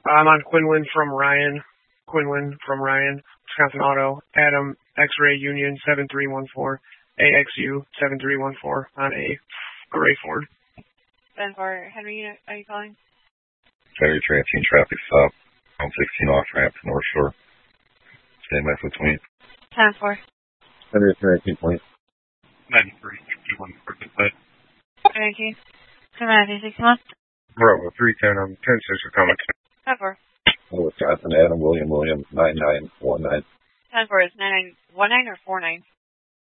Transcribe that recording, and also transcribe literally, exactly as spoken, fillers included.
I'm on Quinlan from Ryan. Quinlan from Ryan, Wisconsin Auto. Adam, X-Ray Union seven three one four. A X U seven three one four on a gray Ford. ten four, Henry, are you calling? Henry Transient traffic stop. one sixteen off ramp to North Shore. Stand by for twenty. ten four. Henry Transient point. ninety-three sixty-one for the plate. Thank you. ninety-three sixty-one. Bravo, three ten on ten six are coming. ten four. Wisconsin Adam William William nine nine one nine. ten four is nine nine one nine or four nine?